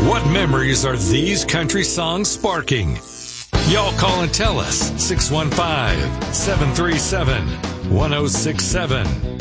What memories are these country songs sparking? Y'all call and tell us. 615-737-1067.